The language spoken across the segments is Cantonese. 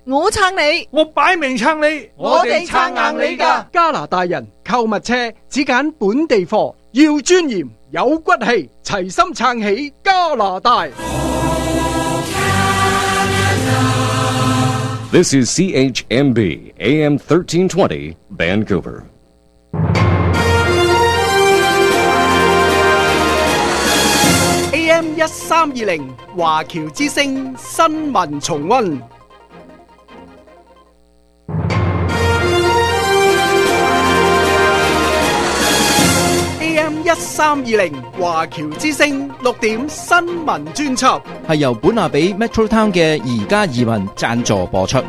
我撐你， 我擺明撐你， 我哋撐硬你㗎。 加拿大人購物車只揀本地貨，要尊嚴有骨氣，齊心撐起加拿大。 This is CHMB AM 1320 Vancouver. AM 1320華僑之聲新聞重溫。AM 1320華僑之聲6點新聞專輯， 係由本拿比 Metro Town 嘅宜家移民贊助播出。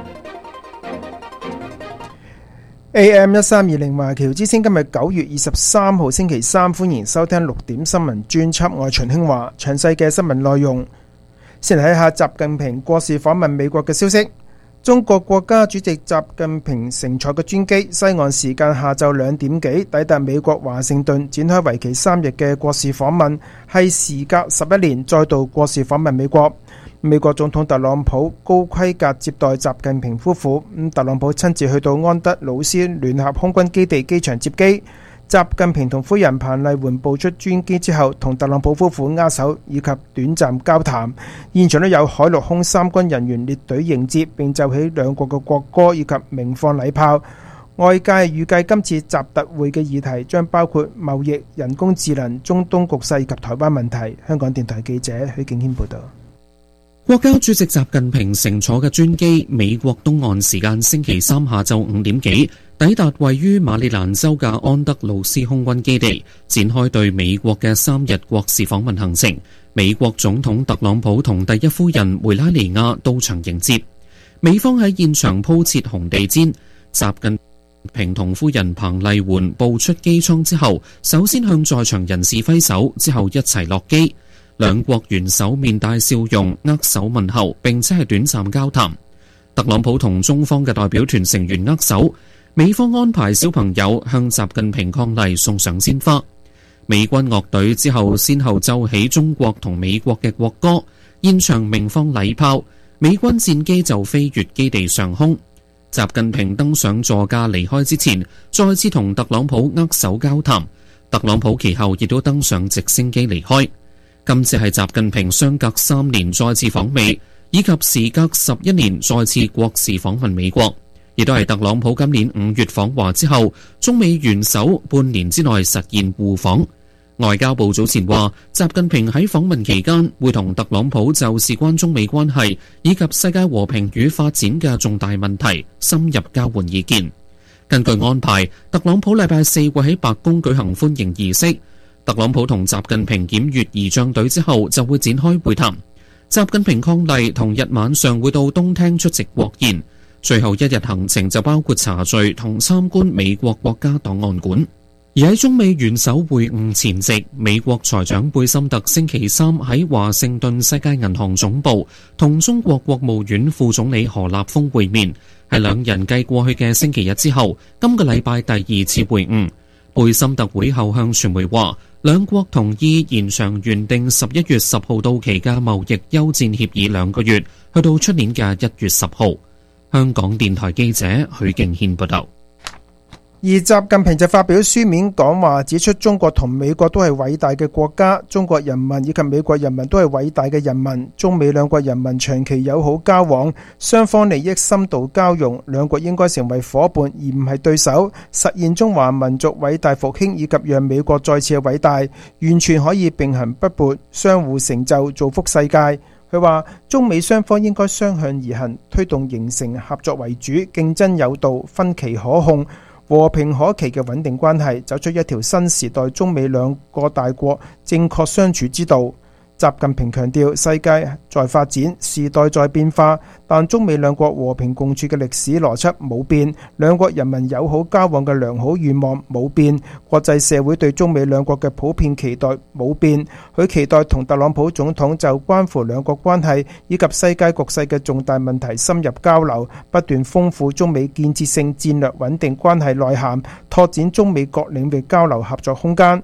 AM 1320華僑之聲今日9月23號星期三，歡迎收聽6點新聞專輯。我係秦興華，詳細嘅新聞內容先嚟睇下習近平國事訪問美國嘅消息。中國國家主席習近平乘坐嘅專機，西岸時間下晝2點幾抵達美國華盛頓，展開為期3日嘅國事訪問，係時隔11年再度國事訪問美國。美國總統特朗普高規格接待習近平夫婦，特朗普親自去到安德魯斯聯合空軍基地機場接機。習近平同夫人彭麗媛步出專機之後，同特朗普夫婦握手以及短暫交談。現場都有海陸空三軍人員列隊迎接，並奏起兩國嘅國歌以及鳴放禮炮。外界預計今次習特會嘅議題將包括貿易、人工智能、中東局勢及台灣問題。香港電台記者許敬軒報道。 國家主席習近平乘坐嘅專機，美國東岸時間星期三下晝5點幾抵達位於馬里蘭州嘅安德魯斯空軍基地，展開對美國嘅3日國事訪問行程。美國總統特朗普同第一夫人梅拉尼亞到場迎接，美方喺現場鋪設紅地毯。習近平同夫人彭麗媛步出機艙之後，首先向在場人士揮手，之後一齊落機。兩國元首面帶笑容，握手問候，並且係短暫交談。特朗普同中方嘅代表團成員握手，美方安排小朋友向習近平伉儷送上鮮花。美軍樂隊之後先後奏起中國同美國嘅國歌，現場鳴放禮炮，美軍戰機就飛越基地上空。習近平登上座駕離開之前，再次同特朗普握手交談。特朗普其後亦都登上直升機離開。今次係習近平相隔3年再次訪美，以及時隔11年再次國事訪問美國，亦都係特朗普今年5月訪華之後，中美元首半年之內實現互訪。外交部早前話，習近平喺訪問期間會同特朗普就事關中美關係以及世界和平與發展嘅重大問題深入交換意見。根據安排，特朗普禮拜4會喺白宮舉行歡迎儀式。特朗普同習近平檢閱儀仗隊之後，就會展開會談。習近平伉儷同日晚上會到東廳出席國宴，最後一日行程就包括茶敘同參觀美國國家檔案館。而喺中美元首會晤前夕，美國財長貝森特星期三喺華盛頓世界銀行總部同中國國務院副總理何立峰會面，係兩人繼過去嘅星期日之後，今個禮拜第2次會晤。貝森特會後向傳媒話，兩國同意延長原定11月10號到期嘅貿易休戰協議2個月，去到出年嘅1月10號。香港電台記者許敬軒報道。 而習近平就發表書面講話，指出中國同美國都係偉大嘅國家，中國人民以及美國人民都係偉大嘅人民，中美兩國人民長期友好交往，雙方利益深度交融，兩國應該成為夥伴而唔係對手，實現中華民族偉大復興以及讓美國再次偉大，完全可以並行不悖，相互成就，造福世界。佢話中美雙方應該相向而行，推動形成合作為主、競爭有道、分歧可控、和平可期嘅穩定關係，走出一條新時代中美兩個大國正確相處之道。習近平強調，世界在發展，時代在變化，但中美兩國和平共處嘅歷史邏輯冇變，兩國人民友好交往嘅良好願望冇變，國際社會對中美兩國嘅普遍期待冇變。佢期待同特朗普總統就關乎兩國關係以及世界局勢嘅重大問題深入交流，不斷豐富中美建設性戰略穩定關係內涵，拓展中美各領域交流合作空間。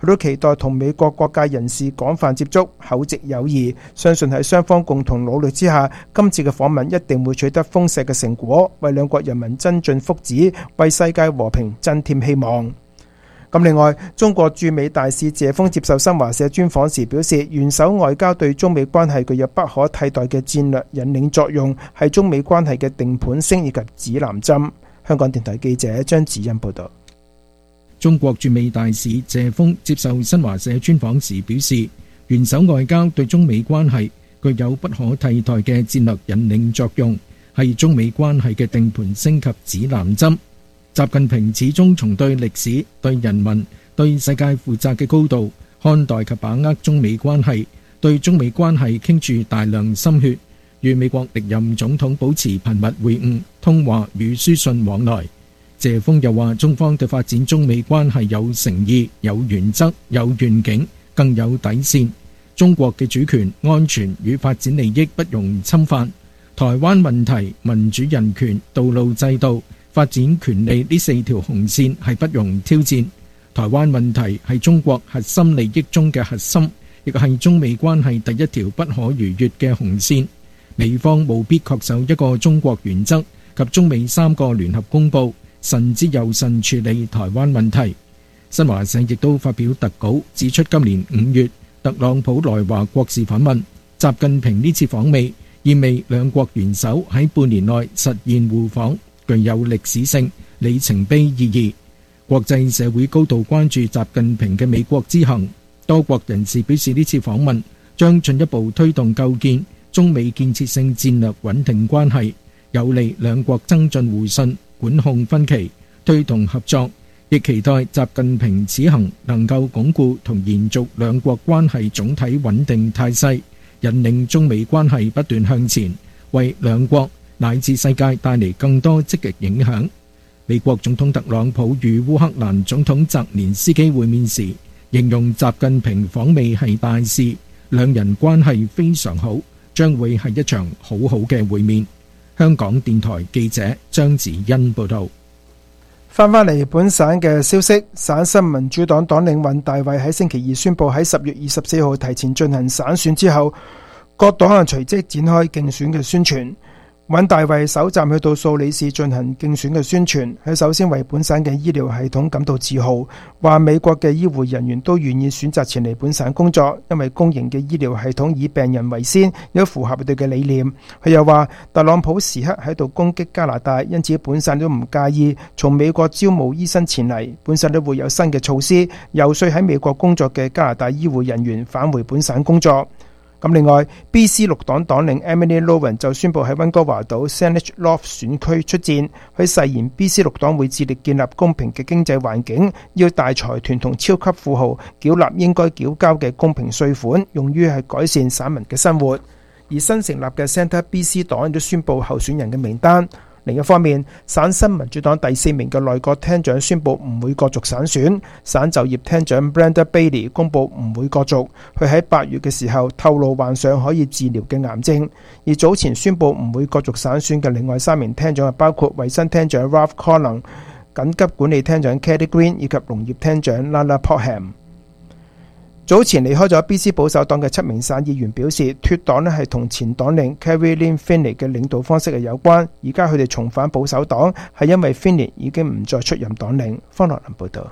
佢都期待同美國各界人士廣泛接觸，厚植友誼，相信喺雙方共同努力之下，今次嘅訪問一定會取得豐碩嘅成果，為兩國人民增進福祉，為世界和平增添希望。咁另外，中國駐美大使謝鋒接受新華社專訪時表示，元首外交對中美關係具有不可替代嘅戰略引領作用，係中美關係嘅定盤星以及指南針。香港電台記者張子欣報道。 中國駐美大使謝鋒接受新華社專訪時表示，元首外交對中美關係具有不可替代嘅戰略引領作用，係中美關係嘅定盤星及指南針。習近平始終從對歷史、對人民、對世界負責嘅高度看待及把握中美關係，對中美關係傾注大量心血，與美國歷任總統保持頻密會晤、通話與書信往來。謝鋒又話，中方對發展中美關係有誠意、有原則、有願景，更有底線。中國嘅主權、安全與發展利益不容侵犯。台灣問題、民主人權、道路制度、發展權利呢4條紅線係不容挑戰。台灣問題係中國核心利益中嘅核心，亦係中美關係第一條不可逾越嘅紅線。美方務必恪守一個中國原則及中美3個聯合公報，慎之又慎處理台灣問題。新華社亦都發表特稿指出，今年5月特朗普來華國事訪問，習近平呢次訪美意味兩國元首喺半年內實現互訪，具有歷史性、里程碑意義。國際社會高度關注習近平嘅美國之行，多國人士表示呢次訪問將進一步推動構建中美建設性戰略穩定關係，有利兩國增進互信、管控分歧、推動合作，亦期待習近平此行能夠鞏固同延續兩國關係總體穩定態勢，引領中美關係不斷向前，為兩國乃至世界帶嚟更多積極影響。美國總統特朗普與烏克蘭總統澤連斯基會面時，形容習近平訪美係大事，兩人關係非常好，將會係一場好好嘅會面。香港電台記者張子欣報道。 翻嚟本省嘅消息，省新民主黨黨領尹大衛喺星期二宣布喺10月24號提前進行省選之後，各黨人隨即展開競選嘅宣傳。尹大衛首站去到蘇里市進行競選嘅宣傳，佢首先為本省嘅醫療系統感到自豪，話美國嘅醫護人員都願意選擇前嚟本省工作，因為公營嘅醫療系統以病人為先，有符合佢哋嘅理念。佢又話特朗普時刻喺度攻擊加拿大，因此本省都唔介意從美國招募醫生前嚟，本省都會有新嘅措施，遊說喺美國工作嘅加拿大醫護人員返回本省工作。咁另外 BC 綠黨黨領 Emily Lowen 就宣布喺溫哥華島 Saanich Loft 選區出戰，佢誓言 BC 綠黨會致力建立公平嘅經濟環境，要大財團同超級富豪繳納應該繳交嘅公平稅款，用於係改善省民嘅生活。而新成立嘅 Centre BC 黨亦都宣布候選人嘅名單。另一方面，省新民主黨第4名嘅內閣廳長宣布唔會角逐省選，省就業廳長 Brenda Bailey 公布唔會角逐，佢喺8月嘅時候透露患上可以治療嘅癌症。而早前宣布唔會角逐省選嘅另外3名廳長包括衛生廳長 Ralph Collins、緊急管理廳長 Kelly Green 以及農業廳長 Lana Potham。早前離開咗 BC 保守黨嘅7名省議員表示，脫黨係同前黨領 Caroline Finley 嘅領導方式係有關，而家佢哋重返保守黨係因為 Finley 已經唔再出任黨領。方樂林報道。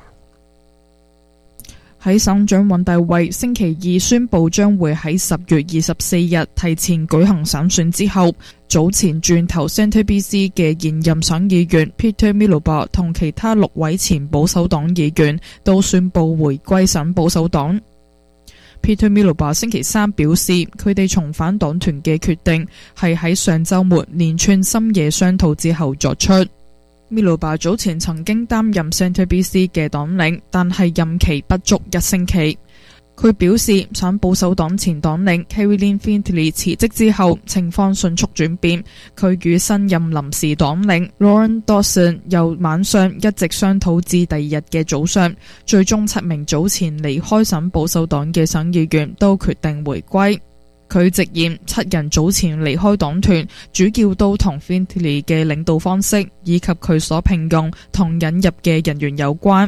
喺省長尹大衛星期二宣布將會喺10月24日提前舉行省選之後，早前轉投 Centre BC 嘅現任省議員 Peter Miloba 同其他6位前保守黨議員都宣布回歸省保守黨。Peter Miloba 星期3表示，佢哋重返黨團嘅決定係喺上週末連串深夜商討之後作出。Miloba 早前曾經擔任 Centre BC 嘅黨領，但係任期不足1星期。佢表示，省保守黨前黨領 Caroline Finley 辭職之後，情況迅速轉變。佢與新任臨時黨領 Lauren Dawson 由晚上一直商討至第2日嘅早上，最終7名早前離開省保守黨嘅省議員都決定回歸。佢直言7人早前離開黨團，主要都同 Finley 嘅領導方式以及佢所聘用同引入嘅人員有關。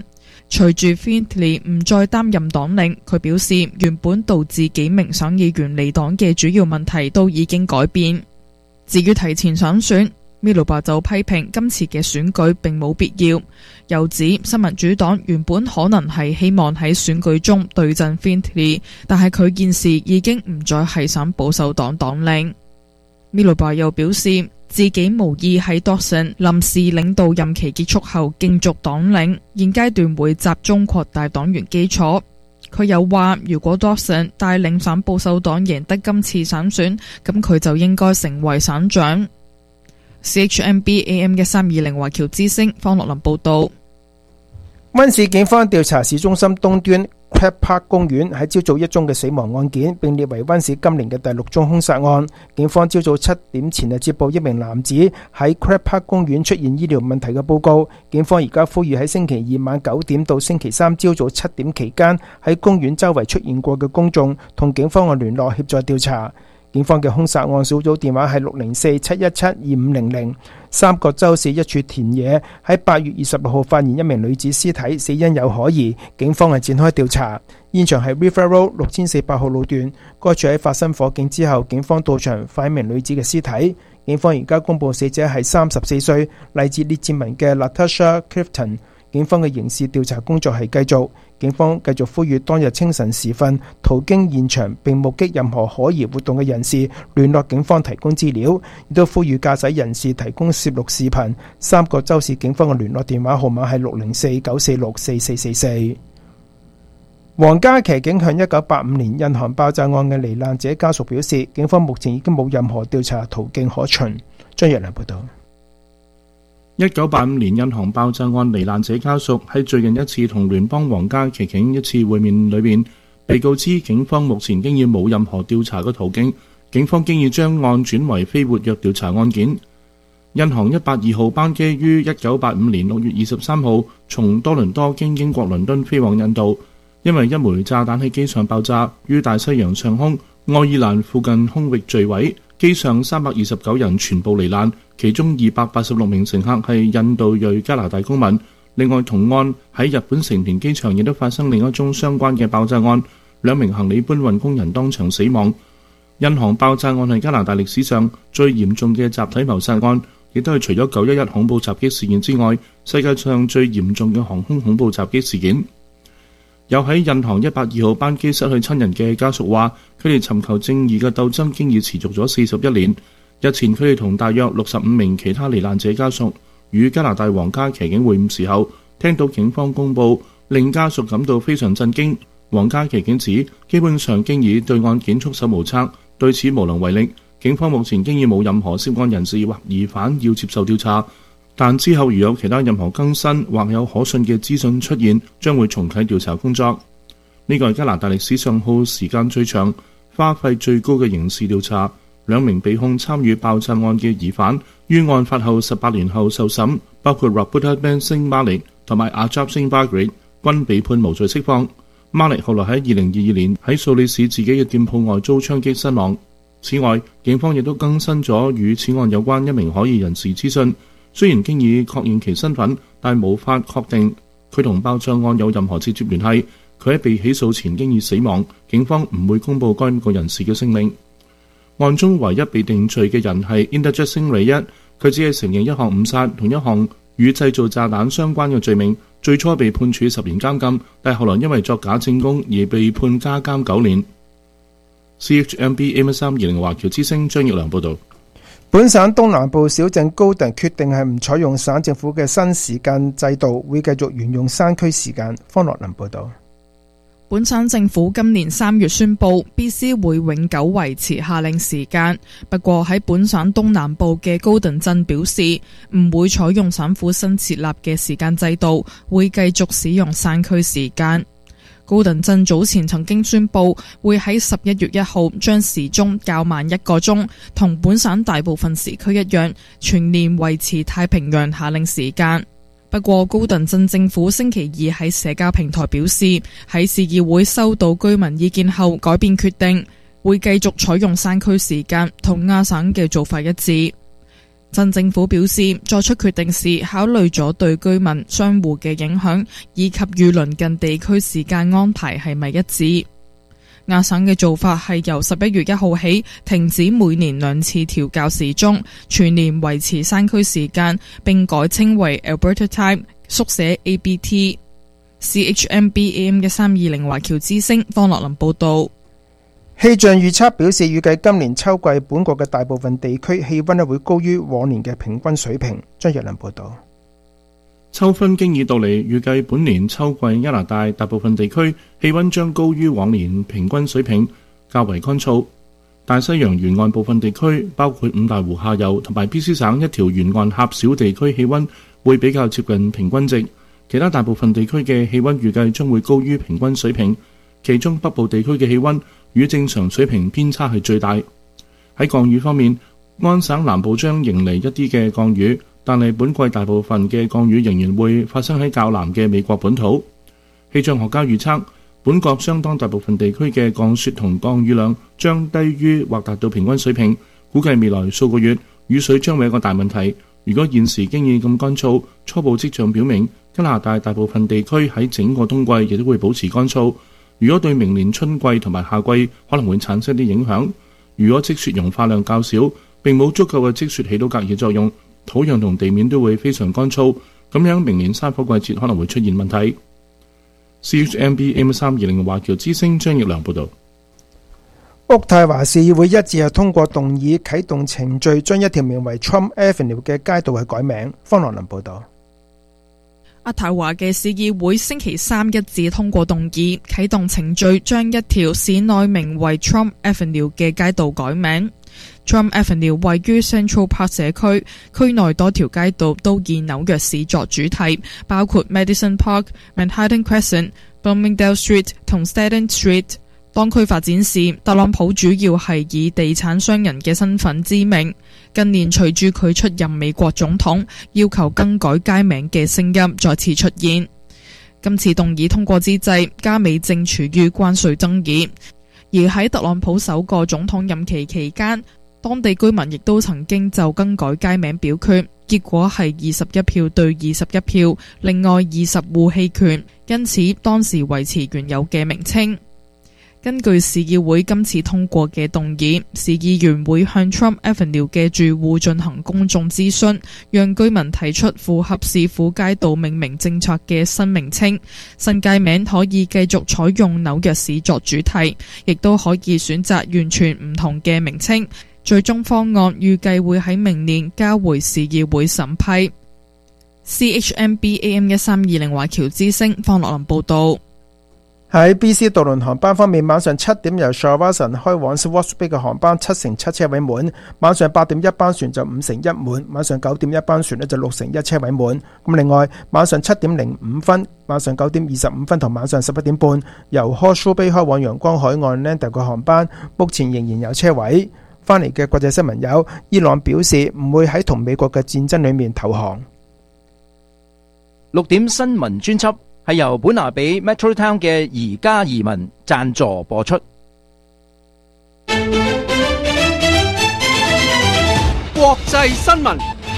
隨住 Findlay 唔再擔任黨領，佢表示原本導致幾名省議員離黨嘅主要問題都已經改變。至於提前想選，米魯巴就批評今次嘅選舉並冇必要，又指新民主黨原本可能係希望喺選舉中對陣 Findlay， 但係佢現時已經唔再係省保守黨黨領。米魯巴又表示自己無意喺 Dawson 臨時領導任期結束後競逐黨領，現階段會集中擴大黨員基礎。佢又話如果 Dawson 帶領省保守黨贏得今次省選，咁佢就應該成為省長。CHMB AM 1320華僑之聲方樂林報道。 溫市警方調查市中心東端 Crab Park 公園喺朝早一宗嘅死亡案件，並列為溫市今年嘅第6宗兇殺案。警方朝早7點前接報一名男子喺 Crab Park 公園出現醫療問題嘅報告。警方而家呼籲喺星期2晚9點到星期3朝早7點期間喺公園周圍出現過嘅公眾同警方嘅聯絡協助調查。警方嘅兇殺案小組電話係604-717-2500。三角洲市一處田野喺8月26號發現一名女子屍體，死因有可疑，警方係展開調查。現場係 River Road 6400號路段，該處喺發生火警之後，警方到場發現一名女子嘅屍體。警方而家公布死者係34歲，嚟自列治文嘅 Latasha Clifton。警方嘅刑事調查工作係繼續，警方繼續呼籲當日清晨時分途經現場並目擊任何可疑活動嘅人士聯絡警方提供資料，亦都呼籲駕駛人士提供攝錄視頻。三角洲市警方嘅聯絡電話號碼係604-946-4444。皇家騎警向1985年印航爆炸案嘅罹難者家屬表示，警方目前已經冇任何調查途徑可循。張若良報道。 1985年印航爆炸案罹難者家屬喺最近一次同聯邦皇家騎警一次會面裏面，被告知警方目前經已冇任何調查嘅途徑，警方經已將案轉為非活躍調查案件。印航182號班機於1985年6月23號從多倫多經英國倫敦飛往印度，因為一枚炸彈喺機上爆炸，於大西洋上空愛爾蘭附近空域墜毀，機上329人全部罹難，其中286名乘客係印度裔加拿大公民。另外同案喺日本成田機場亦都發生另一宗相關嘅爆炸案，2名行李搬運工人當場死亡。印航爆炸案係加拿大歷史上最嚴重嘅集體謀殺案，亦都係除咗911恐怖襲擊事件之外，世界上最嚴重嘅航空恐怖襲擊事件。有喺印航182號班機失去親人嘅家屬話，佢哋尋求正義嘅鬥爭經已持續咗41年。日前佢哋同大約65名其他罹難者家屬與加拿大皇家騎警會晤時候，聽到警方公布，令家屬感到非常震驚。皇家騎警指基本上經已對案件束手無策，對此無能為力。警方目前經已冇任何涉案人士或疑犯要接受調查，但之後如有其他任何更新或有可信嘅資訊出現，將會重啟調查工作。呢個係加拿大歷史上耗時間最長、花費最高嘅刑事調查。2名被控參與爆炸案嘅疑犯於案發後18年後受審，包括 Rabuta Ben Singh Malik 同埋 Ajab Singh Bagri， 均被判無罪釋放。Malik 後來喺2022年喺素里市自己嘅店鋪外遭槍擊身亡。此外，警方亦都更新咗與此案有關一名可疑人士資訊，雖然經已確認其身份，但無法確定佢同爆炸案有任何直接聯繫。佢喺被起訴前經已死亡，警方唔會公布該個人士嘅姓名。案中唯一被定罪嘅人係 Inderjit Singh Raiyat， 佢只係承認一項誤殺同一項與製造炸彈相關嘅罪名，最初被判處10年監禁，但後來因為作假證供而被判加監9年。CHMB AM1320華僑之聲張奕良報導。 本省東南部小鎮高頓決定係唔採用省政府嘅新時間制度，會繼續沿用山區時間。方樂林報導。 本省政府今年3月宣布 BC 會永久維持夏令時間，不過喺本省東南部嘅高頓鎮表示唔會採用省府新設立嘅時間制度，會繼續使用山區時間。高頓鎮早前曾經宣布會喺11月1號將時鐘較慢1個鐘，同本省大部分時區一樣，全年維持太平洋夏令時間。不過高頓鎮政府星期2喺社交平台表示，喺市議會收到居民意見後改變決定，會繼續採用山區時間，同亞省嘅做法一致。 鎮政府表示，作出決定時考慮咗對居民、商戶嘅影響，以及與鄰近地區時間安排係咪一致。亞省嘅做法係由11月1號起停止每年2次調校時鐘，全年維持山區時間，並改稱為 Alberta Time， 縮寫 ABT。CHMB AM1320 華僑之聲方樂林報道。 氣象預測表示，預計今年秋季本國嘅大部分地區氣溫會高於往年嘅平均水平。張若麟報道。 秋分經已到嚟，預計本年秋季加拿大大部分地區氣溫將高於往年平均水平，較為乾燥。大西洋沿岸部分地區，包括五大湖下游同埋 BC 省一條沿岸狹小地區氣溫會比較接近平均值，其他大部分地區嘅氣溫預計將會高於平均水平，其中北部地區嘅氣溫與正常水平偏差係最大。喺降雨方面，安省南部將迎嚟一啲嘅降雨，但係本季大部分嘅降雨仍然會發生喺較南嘅美國本土。氣象學家預測，本國相當大部分地區嘅降雪同降雨量將低於或達到平均水平，估計未來數個月雨水將會係一個大問題。如果現時經已咁乾燥，初步跡象表明加拿大大部分地區喺整個冬季亦都會保持乾燥。如果對明年春季同埋夏季可能會產生啲影響，如果積雪融化量較少，並冇足夠嘅積雪起到隔熱作用，土壤同地面都會非常乾燥，咁樣明年山火季節可能會出現問題。CHMB AM320 華僑之聲張奕良報道。 渥太華市議會一致係通過動議啟動程序，將一條名為 Trump Avenue 嘅街道係改名。方樂林報道。 渥太華嘅市議會星期三一致通過動議啟動程序，將一條市內名為 Trump Avenue 嘅街道改名。Trump Avenue 位於 Central Park 社區，區內多條街道都以紐約市作主題，包括 Madison Park、Manhattan Crescent、Bloomingdale Street 同 Staten Street。當區發展時，特朗普主要係以地產商人嘅身份知名。近年隨住佢出任美國總統，要求更改街名嘅聲音再次出現。今次動議通過之際，加美正處於關稅爭議，而喺特朗普首個總統任期期間，當地居民亦都曾經就更改街名表決，結果係21票對21票，另外20戶棄權，因此當時維持原有嘅名稱。根據市議會今次通過嘅動議，市議員會向 Trump Avenue 嘅住戶進行公眾諮詢，讓居民提出符合市府街道命名政策嘅新名稱。新街名可以繼續採用紐約市作主題，亦都可以選擇完全唔同嘅名稱。最終方案預計會喺明年交回市議會審批。CHMB AM1320 華僑之聲方樂林報道。 喺 BC 渡輪航班方面，晚上7點由 Shawson 開往 Swartz Bay 嘅航班7/7車位滿，晚上8點一班船就5/1滿，晚上9點一班船就6/1車位滿。咁另外，晚上7點05分、晚上9點25分同晚上11點半由 Horseshoe Bay 開往陽光海岸 Landa 嘅航班，目前仍然有車位。翻嚟嘅國際新聞有，伊朗表示唔會喺同美國嘅戰爭裏面投降。 6點新聞專輯係由本拿比 Metro Town 嘅宜家移民贊助播出。 國際新聞。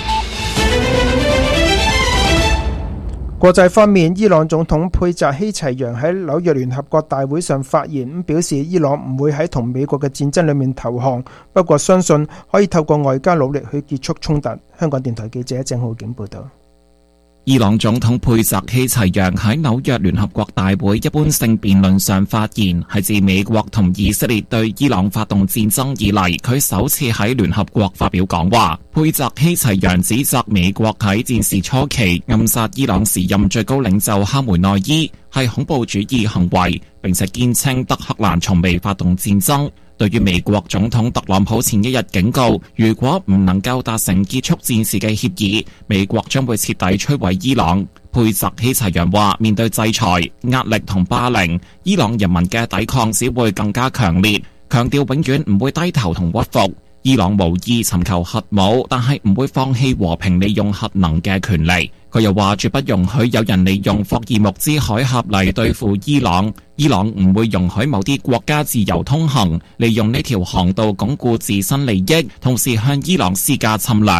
國際方面，伊朗總統佩澤希齊揚喺紐約聯合國大會上發言，表示伊朗唔會喺同美國嘅戰爭裏面投降，不過相信可以透過外交努力去結束衝突。香港電台記者鄭浩景報道。 伊朗總統佩澤希齊揚喺紐約聯合國大會一般性辯論上發言，係自美國同以色列對伊朗發動戰爭以嚟，佢首次喺聯合國發表講話。佩澤希齊揚指責美國喺戰事初期暗殺伊朗時任最高領袖哈梅內伊係恐怖主義行為，並且堅稱德黑蘭從未發動戰爭。對於美國總統特朗普前一日警告，如果唔能夠達成結束戰事嘅協議，美國將會徹底摧毀伊朗。佩澤希齊揚話，面對制裁、壓力同霸凌，伊朗人民嘅抵抗只會更加強烈，強調永遠唔會低頭同屈服。伊朗無意尋求核武，但係唔會放棄和平利用核能嘅權利。佢又話絕不容許有人利用霍爾木茲海峽嚟對付伊朗，伊朗唔會容許某啲國家自由通行，利用呢條航道鞏固自身利益，同時向伊朗施加侵略。佩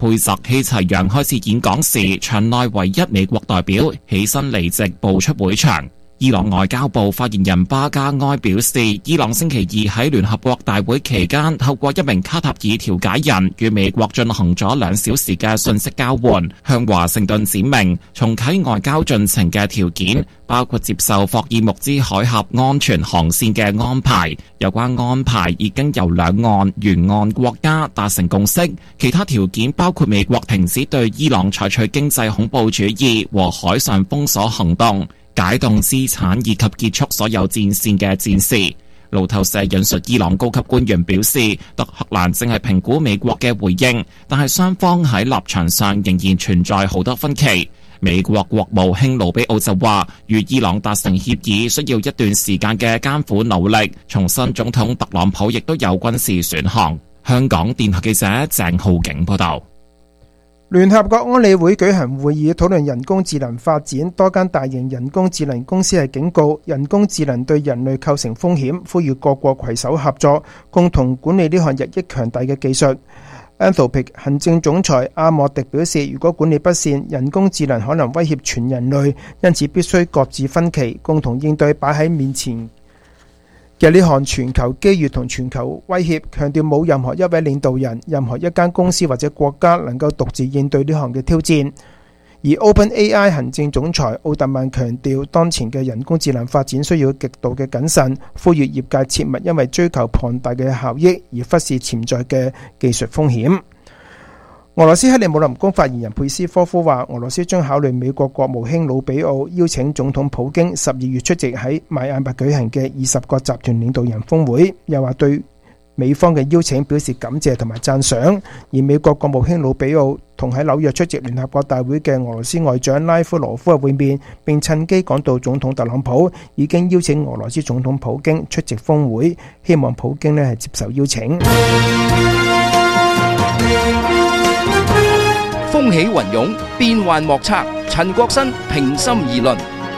佩澤希齊揚開始演講時，場內唯一美國代表起身離席步出會場。伊朗外交部發言人巴加埃表示，伊朗星期二喺聯合國大會期間，透過一名卡塔爾調解人與美國進行咗2小時嘅信息交換，向華盛頓展明重啟外交進程嘅條件，包括接受霍爾木茲海峽安全航線嘅安排。有關安排已經由兩岸沿岸國家達成共識，其他條件包括美國停止對伊朗採取經濟恐怖主義和海上封鎖行動，解凍資產以及結束所有戰線嘅戰事。路透社引述伊朗高級官員表示，德黑蘭正係評估美國嘅回應，但係雙方喺立場上仍然存在好多分歧。美國國務卿盧比奧就話，與伊朗達成協議需要一段時間嘅艱苦努力。重申總統特朗普亦都有軍事選項。香港電台記者鄭浩景報道。 聯合國安理會舉行會議討論人工智能發展，多間大型人工智能公司係警告人工智能對人類構成風險，呼籲各國攜手合作，共同管理呢項日益強大嘅技術。Anthropic 行政總裁阿莫迪表示，如果管理不善，人工智能可能威脅全人類，因此必須擱置分歧，共同應對擺喺面前嘅呢項全球機遇同全球威脅，強調冇任何一位領導人、任何一間公司或者國家能夠獨自應對呢項嘅挑戰。而 OpenAI 行政總裁奧特曼強調，當前嘅人工智能發展需要極度嘅謹慎，呼籲業界切勿因為追求龐大嘅效益而忽視潛在嘅技術風險。俄羅斯克里姆林宮發言人佩斯科夫話，俄羅斯將考慮美國國務卿魯比奧邀請總統普京12月出席喺邁阿密舉行嘅20個集團領導人峰會，又話對美方嘅邀請表示感謝同埋讚賞。而美國國務卿魯比奧同喺紐約出席聯合國大會嘅俄羅斯外長拉夫羅夫嘅會面，並趁機講到總統特朗普已經邀請俄羅斯總統普京出席峰會，希望普京係接受邀請。 風起雲湧，變幻莫測。陳國新平心而論。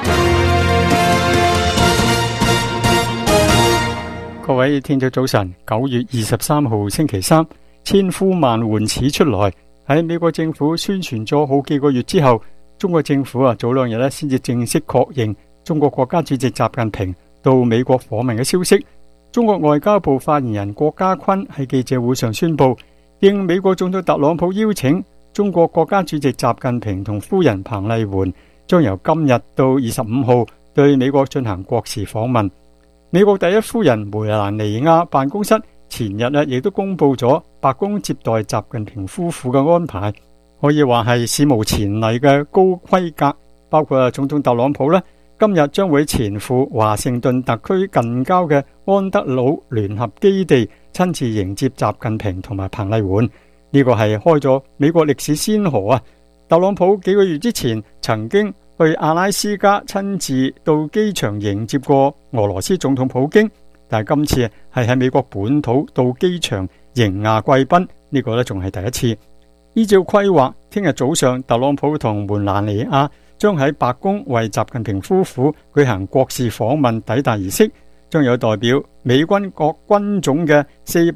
各位聽眾早晨，9月23號星期三，千呼萬喚始出來。喺美國政府宣傳咗好幾個月之後，中國政府早2日先至正式確認中國國家主席習近平到美國訪問嘅消息。中國外交部發言人郭家坤喺記者會上宣布，應美國總統特朗普邀請，中國國家主席習近平同夫人彭麗媛將由今日到25號對美國進行國事訪問。美國第一夫人梅蘭妮亞辦公室前日亦都公布咗白宮接待習近平夫婦嘅安排，可以話係史無前例嘅高規格。包括總統特朗普今日將會前赴華盛頓特區近郊嘅安德魯聯合基地，親自迎接習近平同埋彭麗媛。呢個係開咗美國歷史先河啊！特朗普幾個月之前曾經去阿拉斯加親自到機場迎接過俄羅斯總統普京，但係今次係喺美國本土到機場迎亞貴賓，呢個仲係第一次。依照規劃，聽日早上特朗普同梅蘭妮亞將喺白宮為習近平夫婦舉行國事訪問抵達儀式，將有代表美軍各軍種嘅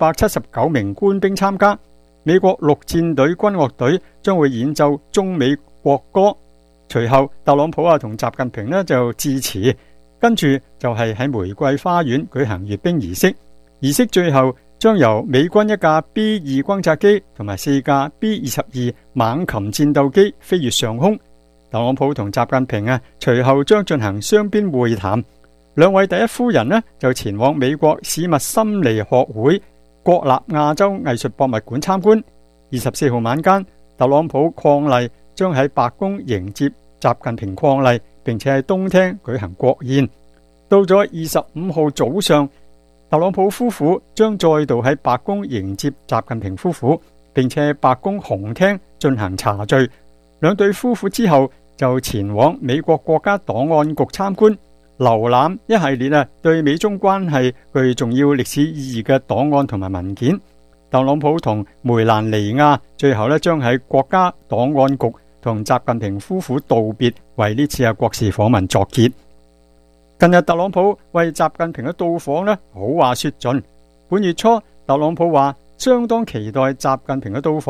479名官兵參加。美國陸戰隊軍樂隊將會演奏中美國歌，隨後特朗普同習近平就致辭，跟住就係喺玫瑰花園舉行閱兵儀式。儀式最後將由美軍一架 B2 轟炸機同埋4架 B22 猛禽戰鬥機飛越上空。特朗普同習近平隨後將進行雙邊會談。兩位第一夫人就前往美國史密森尼學會國立亞洲藝術博物館參觀。24號晚間，特朗普伉儷將喺白宮迎接習近平伉儷，並且喺東廳舉行國宴。到咗25號早上，特朗普夫婦將再度喺白宮迎接習近平夫婦，並且喺白宮紅廳進行茶敘。兩對夫婦之後就前往美國國家檔案局參觀，瀏覽一系列對美中關係具重要歷史意義嘅檔案同埋文件。特朗普同梅蘭妮亞最後將喺國家檔案局同習近平夫婦道別，為呢次嘅國事訪問作結。近日特朗普為習近平嘅到訪好話說盡。本月初特朗普話相當期待習近平嘅到訪，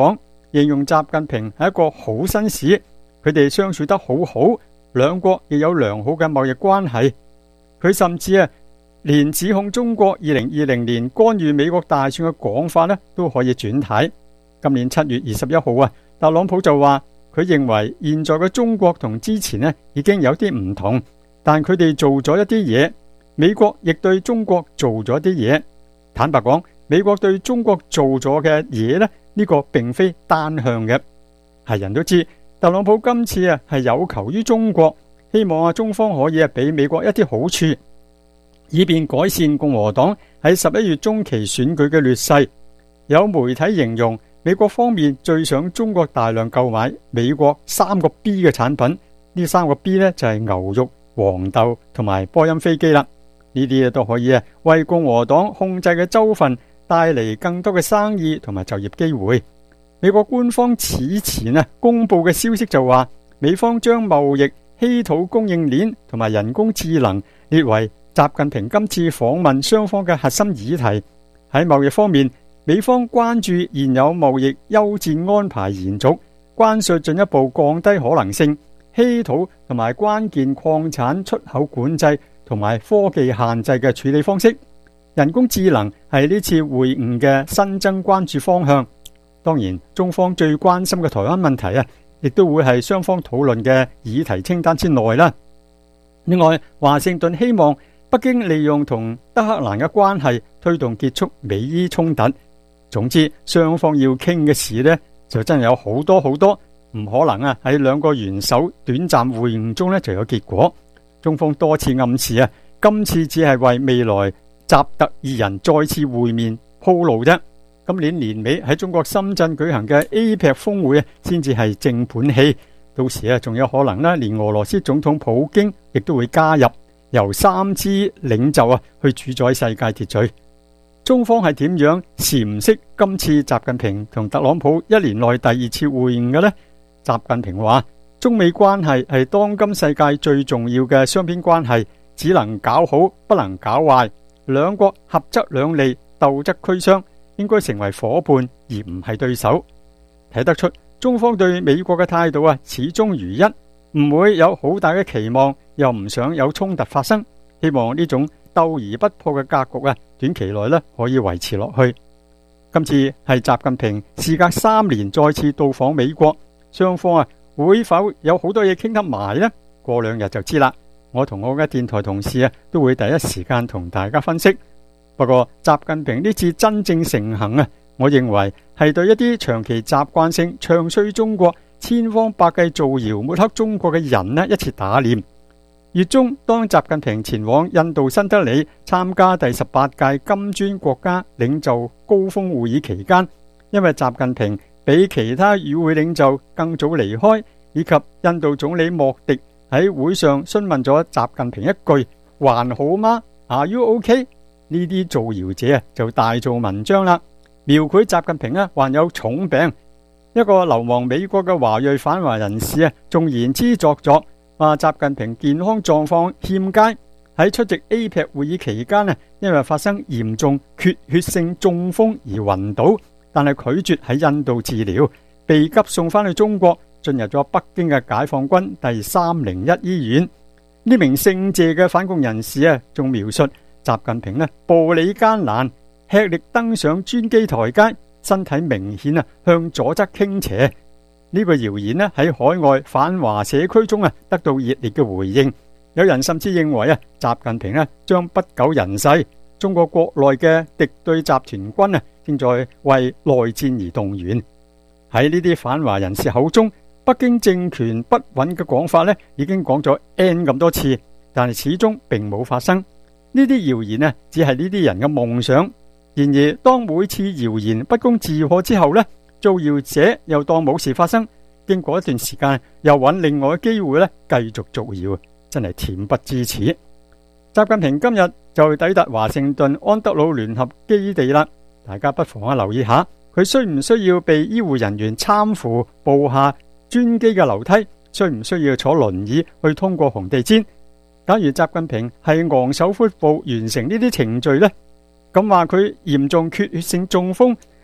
形容習近平係一個好紳士，佢哋相處得好好，兩國亦有良好嘅貿易關係。佢甚至連指控中國2020年干預美國大選嘅講法都可以轉軚。今年7月21號特朗普就話佢認為現在嘅中國同之前已經有啲唔同，但佢哋做咗一啲嘢，美國亦對中國做咗一啲嘢。坦白講，美國對中國做咗嘅嘢呢個並非單向嘅。係人都知特朗普今次係有求於中國，希望中方可以俾美國一啲好處，以便改善共和黨喺11月中期選舉嘅劣勢。有媒體形容美國方面最想中國大量購買美國3個 B 嘅產品，呢3個 B 就係牛肉、黃豆同埋波音飛機啦。呢啲都可以為共和黨控制嘅州份帶嚟更多嘅生意同埋就業機會。美國官方此前公布嘅消息就話，美方將貿易、稀土供應鏈同埋人工智能列為習近平今次訪問雙方嘅核心議題。喺貿易方面，美方關注現有貿易休戰安排延續、關稅進一步降低可能性、稀土同埋關鍵礦產出口管制同埋科技限制嘅處理方式。人工智能係呢次會晤嘅新增關注方向。當然，中方最關心嘅台灣問題亦都會係雙方討論嘅議題清單之內啦。另外，華盛頓希望北京利用同德黑蘭嘅關係推動結束美伊衝突。總之，雙方要傾嘅事就真係有好多好多，唔可能喺兩個元首短暫會晤中就有結果。中方多次暗示今次只係為未來習特二人再次會面鋪路啫。今年年尾喺中國深圳舉行嘅 APEC 峰會先至係正盤戲，到時仲有可能連俄羅斯總統普京亦都會加入，由3支領袖去主宰世界秩序。中方係點樣闡釋今次習近平同特朗普1年內第2次會晤嘅呢？習近平話，中美關係係當今世界最重要嘅雙邊關係，只能搞好，不能搞壞。兩國合則兩利，鬥則俱傷，應該成為伙伴而唔係對手。睇得出中方對美國嘅態度始終如一，唔會有好大嘅期望，又唔想有衝突發生，希望呢種鬥而不破嘅格局短期內可以維持落去。今次係習近平事隔3年再次到訪美國，雙方會否有好多嘢傾得埋呢？過2日就知啦。我同我嘅電台同事都會第一時間同大家分析。不過習近平呢次真正成行我認為係對一啲長期習慣性唱衰中國、千方百計造謠抹黑中國嘅人一次打臉。月中，當習近平前往印度新德里參加第18屆金磚國家領袖高峰會議期間，因為習近平比其他與會領袖更早離開，以及印度總理莫迪喺會上詢問咗習近平一句還好嗎 Are you OK？ 呢啲造謠者就大做文章啦，描繪習近平患有重病。一個流亡美國嘅華裔反華人士仲言之鑿鑿，話習近平健康狀況欠佳，喺出席 APEC 會議期間因為發生嚴重缺血性中風而暈倒，但係拒絕喺印度治療，被急送翻去中國，進入咗北京嘅解放軍第301醫院。呢名姓謝嘅反共人士仲描述習近平步履艱難，吃力登上專機台階，身體明顯向左側傾斜。呢個謠言喺海外反華社區中得到熱烈嘅回應，有人甚至認為習近平將不久人世。中國國內嘅敵對集團軍正在為內戰而動員。喺呢啲反華人士口中，北京政權不穩嘅講法已經講咗 N 咁多次，但係始終並冇發生。呢啲謠言只係呢啲人嘅夢想。然而當每次謠言不攻自破之後造謠者又當冇事發生，經過一段時間又揾另外嘅機會繼續造謠，真係恬不知恥。習近平今日就抵達華盛頓安德魯聯合基地啦，大家不妨留意下，佢需唔需要被醫護人員攙扶步下專機嘅樓梯，需唔需要坐輪椅去通過紅地毯？假如習近平係昂首闊步完成呢啲程序咁話佢嚴重缺血性中風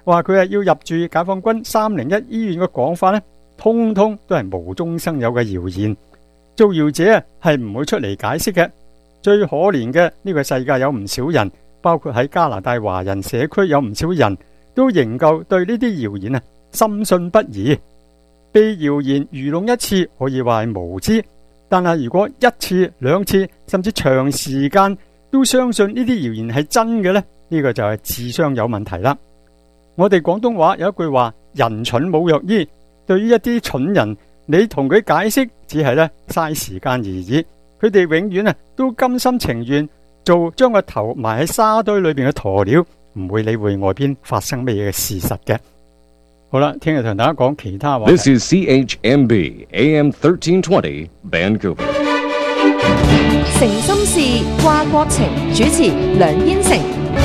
話佢係要入住解放軍301醫院嘅講法呢，通通都係無中生有嘅謠言。造謠者係唔會出嚟解釋嘅。最可憐嘅呢個世界有唔少人，包括喺加拿大華人社區有唔少人都仍舊對呢啲謠言深信不疑。被謠言愚弄一次可以話係無知，但係如果一次、2次甚至長時間都相信呢啲謠言係真嘅呢，呢個就係智商有問題啦。我哋廣東話有一句話，人蠢冇藥醫。對於一啲蠢人，你同佢解釋只係嘥時間而已。佢哋永遠都甘心情願做將個頭埋喺沙堆裏邊嘅鴕鳥，唔會理會外邊發生乜嘢嘅事實嘅。好啦，聽日同大家講其他話題。 This is CHMB AM 1320 Vancouver。 誠心事，話國情，主持梁燕成。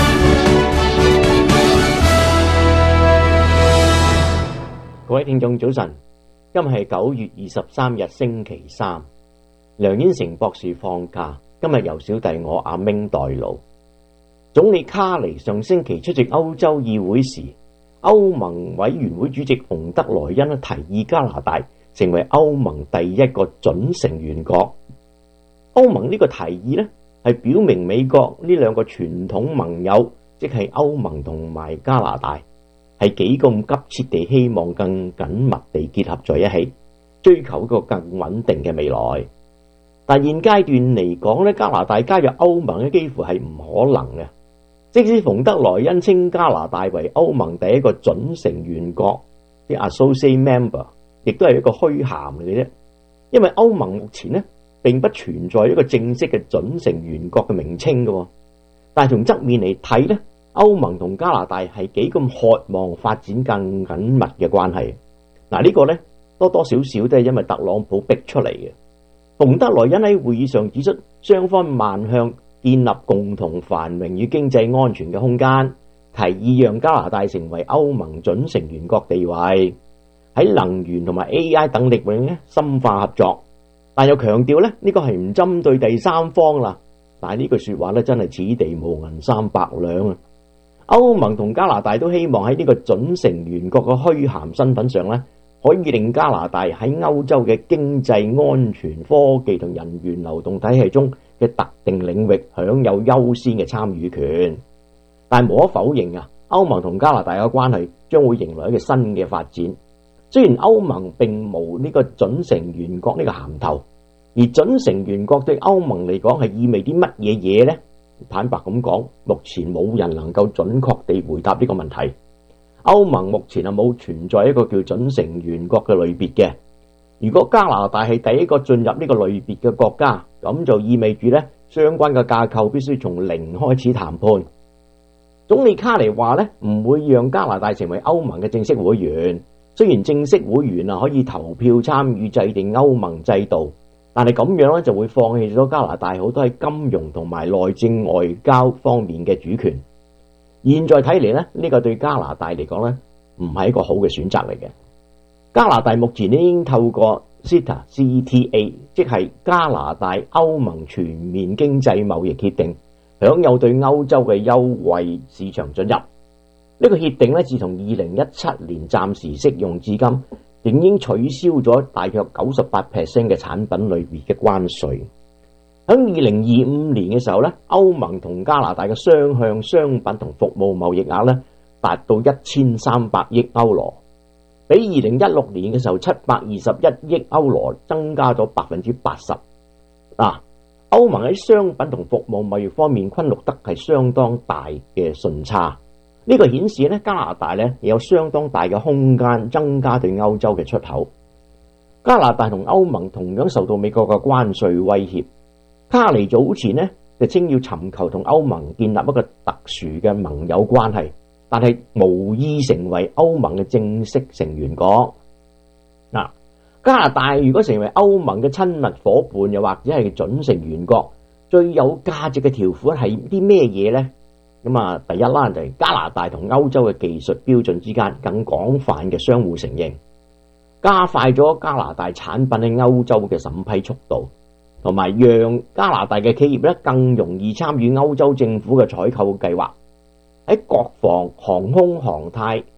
各位聽眾早晨，今日係9月23日星期三，梁燕成博士放假，今日由小弟我阿明代勞。總理卡尼上星期出席歐洲議會時，歐盟委員會主席馮德萊恩提議加拿大成為歐盟第一個準成員國。歐盟呢個提議係表明美國呢兩個傳統盟友，即係歐盟同埋加拿大，係幾咁急切地希望更緊密地結合在一起，追求一個更穩定嘅未來。但現階段嚟講加拿大加入歐盟幾乎係唔可能嘅。即使馮德萊恩稱加拿大為歐盟第一個準成員國，啲 associate member 亦都係一個虛銜嚟嘅啫。因為歐盟目前並不存在一個正式嘅準成員國嘅名稱嘅，但係從側面嚟睇歐盟同加拿大係幾咁渴望發展更緊密嘅關係。嗱，呢個多多少少都係因為特朗普逼出嚟嘅。馮德萊恩喺會議上指出，雙方邁向建立共同繁榮與經濟安全嘅空間，提議讓加拿大成為歐盟準成員國地位，喺能源同埋 AI 等領域深化合作。但又強調呢個係唔針對第三方啦。但係呢句說話真係此地無銀三百兩啊！歐盟同加拿大都希望喺呢個準成員國嘅虛銜身份上可以令加拿大喺歐洲嘅經濟、安全、科技同人員流動體系中嘅特定領域享有優先嘅參與權。但係無可否認歐盟同加拿大嘅關係將會迎來一個新嘅發展。雖然歐盟並無呢個準成員國呢個銜頭，而準成員國對歐盟嚟講係意味啲乜嘢嘢呢？坦白咁講，目前冇人能夠準確地回答呢個問題。歐盟目前係冇存在一個叫準成員國嘅類別嘅。如果加拿大係第一個進入呢個類別嘅國家，咁就意味住相關嘅架構必須從零開始談判。總理卡尼話唔會讓加拿大成為歐盟嘅正式會員。雖然正式會員可以投票參與制定歐盟制度，但係咁樣就會放棄咗加拿大好多喺金融同埋內政外交方面嘅主權。現在睇嚟呢個對加拿大嚟講唔係一個好嘅選擇嚟嘅。加拿大目前已經透過 CETA， 即係加拿大歐盟全面經濟貿易協定，享有對歐洲嘅優惠市場准入。呢個協定自從2017年暫時適用至今，已經取消咗大約 98% 嘅產品類別嘅關稅。喺2025年嘅時候歐盟同加拿大嘅雙向商品同服務貿易額達到1300億歐羅，比2016年嘅時候721億歐羅增加咗 80%。歐盟喺商品同服務貿易方面均錄得係相當大嘅順差。呢個顯示加拿大有相當大嘅空間增加對歐洲嘅出口。加拿大同歐盟同樣受到美國嘅關稅威脅。卡尼早前就稱要尋求同歐盟建立一個特殊嘅盟友關係，但係無意成為歐盟嘅正式成員國。加拿大如果成為歐盟嘅親密夥伴，又或者係準成員國，最有價值嘅條款係啲咩嘢呢？第一啦，就係加拿大同歐洲嘅技術標準之間更廣泛嘅相互承認，加快咗加拿大產品喺歐洲嘅審批速度，同埋讓加拿大嘅企業更容易參與歐洲政府嘅採購計劃。喺國防、航空、航太、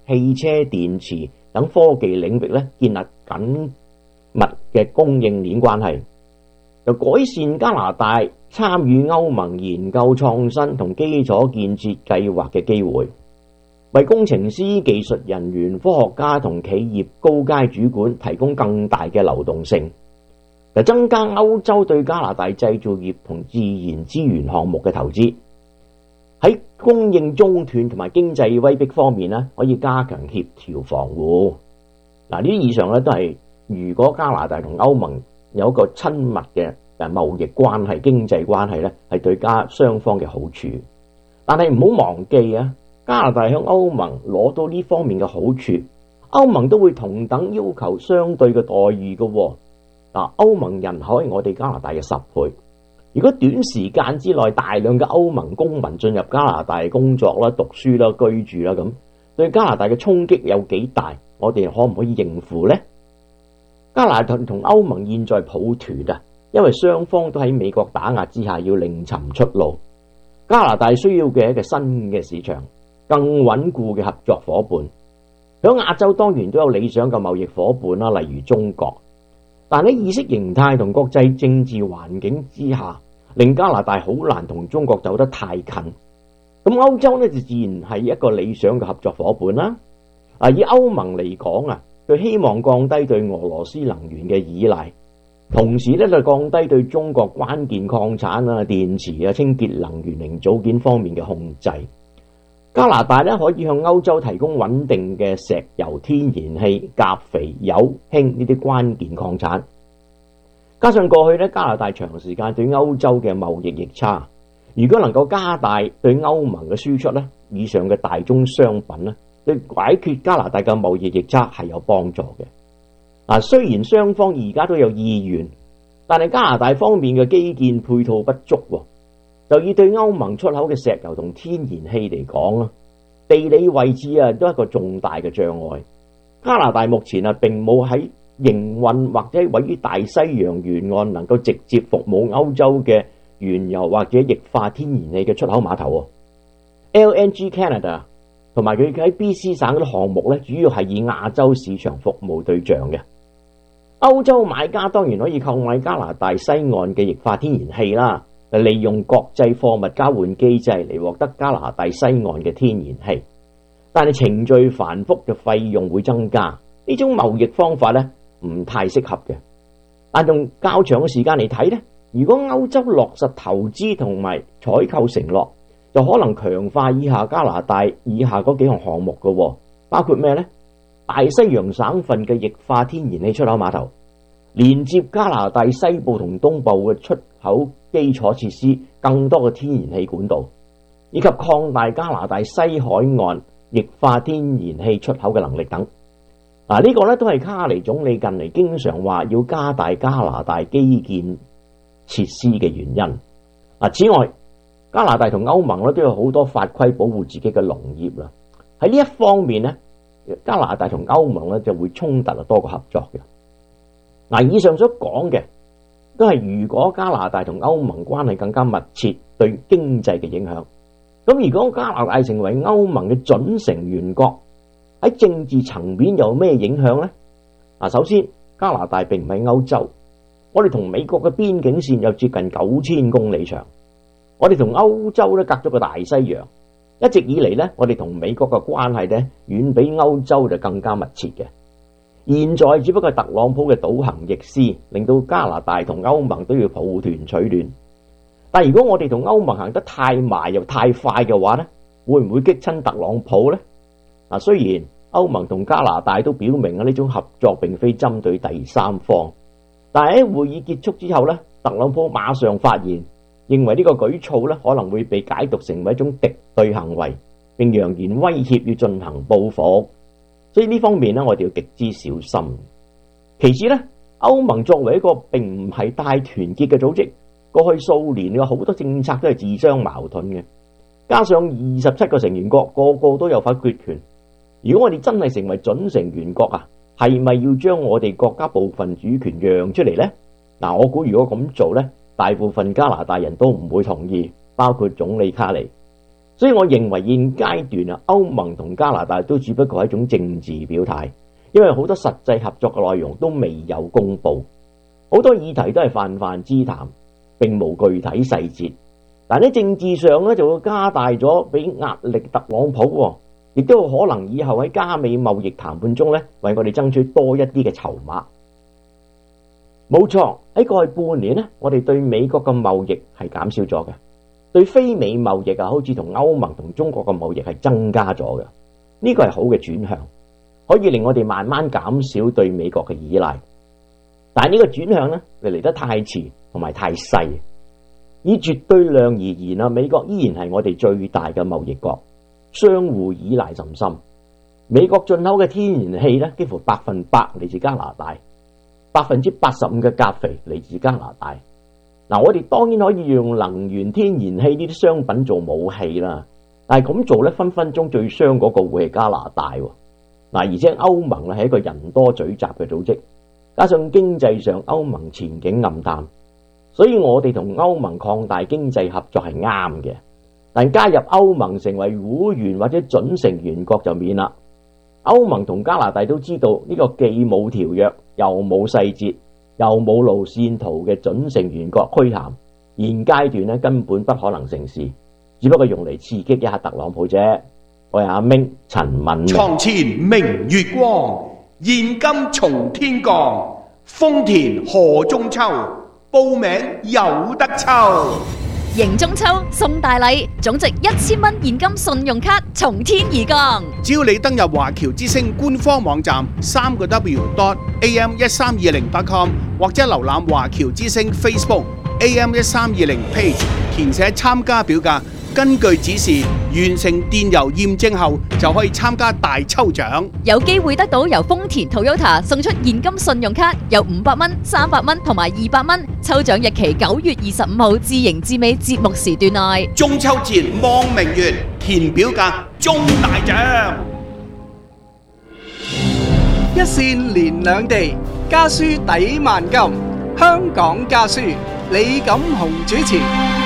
汽車電池等科技領域咧建立緊密嘅供應鏈關係，就改善加拿大參與歐盟研究創新同基礎建設計劃嘅機會，為工程師、技術人員、科學家同企業高階主管提供更大嘅流動性，就增加歐洲對加拿大製造業同自然資源項目嘅投資。喺供應中斷同埋經濟威逼方面咧，可以加強協調防護。嗱，呢啲以上咧都係如果加拿大同歐盟有一個親密嘅貿易關係、經濟關係咧，係對雙方嘅好處。但係唔好忘記啊，加拿大向歐盟攞到呢方面嘅好處，歐盟都會同等要求相對嘅待遇嘅。嗱，歐盟人口係我哋加拿大嘅10倍。如果短時間之內大量嘅歐盟公民進入加拿大工作啦、讀書啦、居住啦，咁對加拿大嘅衝擊有幾大？我哋可唔可以應付呢？加拿大同歐盟現在抱團啊，因為雙方都喺美國打壓之下要另尋出路。加拿大需要嘅一個新嘅市場，更穩固嘅合作夥伴。喺亞洲當然都有理想嘅貿易夥伴啦，例如中國。但喺意識形態同國際政治環境之下，令加拿大好難同中國走得太近。咁歐洲呢，就自然係一個理想嘅合作夥伴啦。以歐盟嚟講啊，佢希望降低對俄羅斯能源嘅依賴，同時咧就降低對中國關鍵礦產啊、電池啊、清潔能源零組件方面嘅控制。加拿大咧可以向歐洲提供穩定嘅石油、天然氣、鉀肥、鈾、氫呢啲關鍵礦產。加上過去咧加拿大長時間對歐洲嘅貿易逆差，如果能夠加大對歐盟嘅輸出咧，以上嘅大宗商品咧，對解決加拿大嘅貿易逆差係有幫助嘅。雖然雙方而家都有意願，但係加拿大方面嘅基建配套不足，就以對歐盟出口嘅石油同天然氣嚟講啊，地理位置都係一個重大嘅障礙。加拿大目前並冇喺營運或者位於大西洋沿岸能夠直接服務歐洲嘅原油或者液化天然氣嘅出口碼頭。LNG Canada 同埋佢喺 BC 省嗰啲項目咧，主要係以亞洲市場服務對象嘅。歐洲買家當然可以購買加拿大西岸嘅液化天然氣啦，利用國際貨物交換機制嚟獲得加拿大西岸嘅天然氣，但係程序繁複嘅費用會增加，呢種貿易方法咧唔太適合嘅。但用較長嘅時間嚟睇咧，如果歐洲落實投資同埋採購承諾，就可能強化以下加拿大以下嗰幾項項目嘅，包括咩呢？大西洋省份嘅液化天然氣出口碼頭，連接加拿大西部同東部嘅出口基礎設施，更多嘅天然氣管道，以及擴大加拿大西海岸液化天然氣出口嘅能力等。呢個咧都係卡尼總理近嚟經常話要加大加拿大基建設施嘅原因。此外，加拿大同歐盟咧都有好多法規保護自己嘅農業啦。喺呢一方面咧，加拿大同歐盟咧就會衝突多過合作嘅。以上所講嘅都係如果加拿大同歐盟關係更加密切對經濟嘅影響。咁如果加拿大成為歐盟嘅準成員國，喺政治層面有咩影響呢？首先，加拿大並唔係歐洲，我哋同美國嘅邊境線有接近9000公里長，我哋同歐洲咧隔咗個大西洋，一直以嚟咧，我哋同美國嘅關係咧遠比歐洲就更加密切嘅。現在只不過係特朗普嘅倒行逆施，令到加拿大同歐盟都要抱團取暖。但如果我哋同歐盟行得太埋又太快嘅話咧，會唔會激親特朗普呢？雖然歐盟同加拿大都表明呢種合作並非針對第三方，但係喺會議結束之後咧，特朗普馬上發言，認為呢個舉措咧可能會被解讀成為一種敵對行為，並揚言威脅要進行報復。所以呢方面咧，我哋要極之小心。其次咧，歐盟作為一個並唔係大團結嘅組織，過去數年有好多政策都係自相矛盾嘅，加上27個成員國個個都有否決權。如果我哋真係成為準成員國係咪要將我哋國家部分主權讓出嚟呢？我估如果咁做呢，大部分加拿大人都唔會同意，包括總理卡尼。 所以我認為現階段歐盟同加拿大都只不過係一種政治表態，因為好多實際合作嘅內容都未有公布，好多議題都係泛泛之談，並無具體細節。但喺政治上咧，就會加大咗俾壓力特朗普，亦都有可能以後喺加美貿易談判中咧，為我哋爭取多一啲嘅籌碼。冇錯，喺過去半年咧，我哋對美國嘅貿易係減少咗嘅，對非美貿易好似同歐盟同中國嘅貿易係增加咗嘅。呢個係好嘅轉向，可以令我哋慢慢減少對美國嘅依賴。但係呢個轉向咧，嚟得太遲同埋太細。以絕對量而言美國依然係我哋最大嘅貿易國，相互依賴甚深。美國進口嘅天然氣咧，幾乎100%嚟自加拿大，85%嘅鉀肥嚟自加拿大。我哋當然可以用能源、天然氣呢啲商品做武器啦，但係咁做咧，分分鐘最傷嗰個會係加拿大。而且歐盟係一個人多嘴雜嘅組織，加上經濟上歐盟前景暗淡。所以我哋同歐盟擴大經濟合作係啱嘅，但加入歐盟成為會員或者準成員國就免啦。歐盟同加拿大都知道呢個既冇條約又冇細節又冇路線圖嘅準成員國虛銜，現階段咧根本不可能成事，只不過用嚟刺激一下特朗普啫。我係阿明陳敏。 床前明月光，現金從天降，豐田賀中秋。報名有得抽， 迎中秋送大禮，總值1000蚊現金信用卡從天而降。 只要你登入華僑之星官方網站3w.am1320.com 或者瀏覽華僑之星 Facebook AM1320 page， 填寫參加表格，根據指示完成電郵驗證後，就可以參加大抽獎， 有機會得到由豐田 Toyota 送出現金信用卡，有500蚊、300蚊同埋200蚊。抽獎日期9月25號至迎至尾節目時段內。 中秋節望明月，填表格中大獎。 一線連兩地，家書抵萬金。香港家書，李錦雄主持。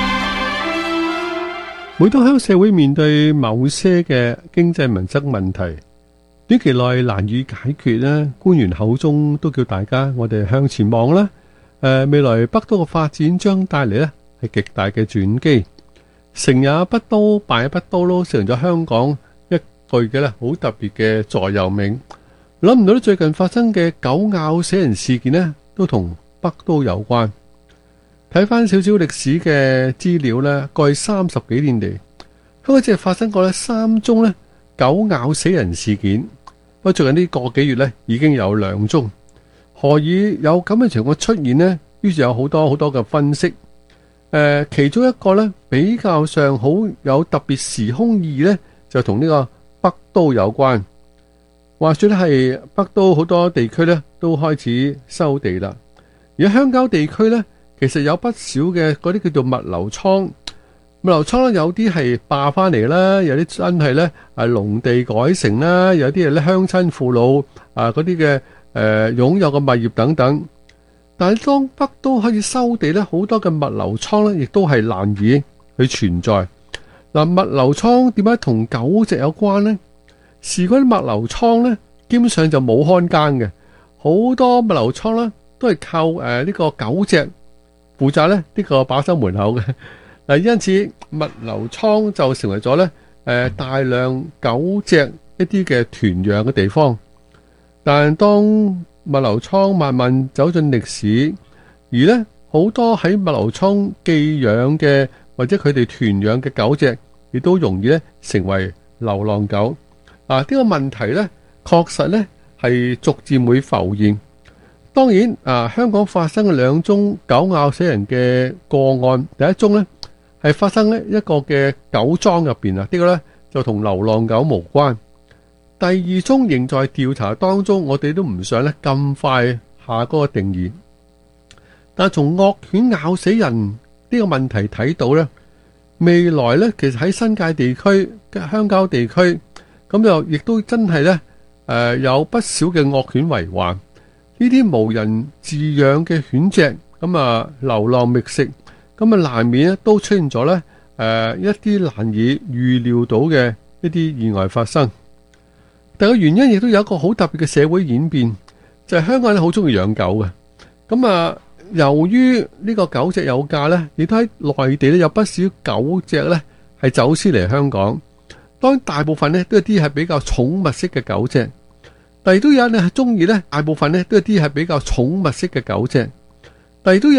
每當香港社會面對某些嘅經濟民生問題，短期內難以解決咧，官員口中都叫大家我哋向前望啦。未來北都嘅發展將帶嚟咧係極大嘅轉機。成也北都，敗也北都咯，成咗香港一句嘅咧好特別嘅座右銘。諗唔到最近發生嘅狗咬死人事件咧，都同北都有關。睇翻少少歷史嘅資料咧，過去30幾年嚟，香港只係發生過咧3宗咧狗咬死人事件。不過最近呢個幾月咧，已經有2宗。何以有咁嘅情況出現呢？於是有好多嘅分析。其中一個咧比較上好有特別時空意義咧，就同呢個北都有關。話說咧係北都好多地區咧都開始收地啦，而鄉郊地區咧。其實有不少嘅嗰啲叫做物流倉，物流倉咧有啲係霸翻嚟啦，有啲真係咧係農地改成啦，有啲係咧鄉親父老嗰啲嘅擁有嘅物業等等。但係當北都開始收地咧，好多嘅物流倉咧亦都係難以去存在。嗱，物流倉點解同狗隻有關呢？事關啲物流倉咧，基本上就冇看更嘅，好多物流倉咧都係靠呢個狗隻負責咧呢個把守門口嘅。嗱，因此物流倉就成為咗咧大量狗隻一啲嘅團養嘅地方。但係當物流倉慢慢走進歷史，而咧好多喺物流倉寄養嘅或者佢哋團養嘅狗隻，亦都容易咧成為流浪狗。呢個問題咧確實咧係逐漸會浮現。當然香港發生嘅2宗狗咬死人嘅個案，第一宗呢係發生喺一個嘅狗莊入邊呢個呢就同流浪狗無關。第2宗仍在調查當中，我哋都唔想呢咁快下嗰個定義。但係從惡犬咬死人呢個問題睇到呢，未來呢其實喺新界地區、鄉郊地區咁就亦都真係呢有不少嘅惡犬為患。呢啲無人飼養嘅犬隻，咁流浪覓食，咁難免都出現咗咧一啲難以預料到嘅一啲意外發生。但係個原因亦都有一個好特別嘅社會演變，就係香港人好中意養狗嘅。咁由於呢個狗隻有價呢，亦都喺內地咧有不少狗隻呢係走私嚟香港。當然大部分呢都係啲係比較寵物式嘅狗隻，但係都有人係中意呢，大部分呢都係啲係比較寵物式嘅狗隻，但係都有